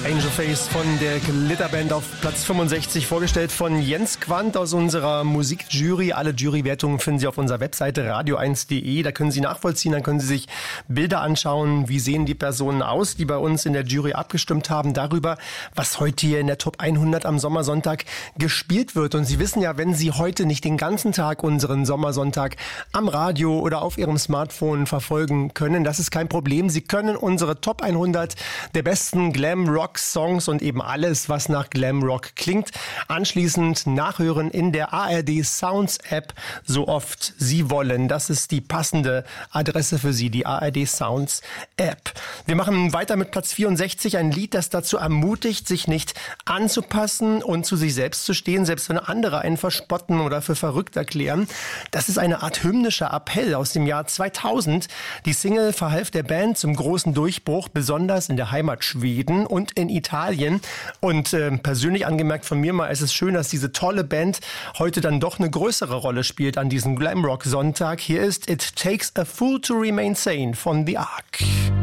Angelface von der Glitterband auf Platz 65, vorgestellt von Jens Quandt aus unserer Musikjury. Alle Jurywertungen finden Sie auf unserer Webseite radio1.de. Da können Sie nachvollziehen, dann können Sie sich Bilder anschauen, wie sehen die Personen aus, die bei uns in der Jury abgestimmt haben, darüber, was heute hier in der Top 100 am Sommersonntag gespielt wird. Und Sie wissen ja, wenn Sie heute nicht den ganzen Tag unseren Sommersonntag am Radio oder auf Ihrem Smartphone verfolgen können, das ist kein Problem. Sie können unsere Top 100 der besten Glam-Rock-Songs und eben alles, was nach Glam-Rock klingt, anschließend nachhören in der ARD Sounds App, so oft Sie wollen. Das ist die passende Adresse für Sie, die ARD Sounds App. Wir machen weiter mit Platz 64, ein Lied, das dazu ermutigt, sich nicht anzupassen und zu sich selbst zu stehen, selbst wenn andere einen verspotten oder für verrückt erklären. Das ist eine Art hymnischer Appell aus dem Jahr 2000. Die Single verhalf der Band zum großen Durchbruch, besonders in der Heimat Schweden und in Italien. Und persönlich angemerkt von mir mal, es ist schön, dass diese tolle Band heute dann doch eine größere Rolle spielt an diesem Glamrock-Sonntag. Hier ist It Takes a Fool to Remain Sane von The Ark.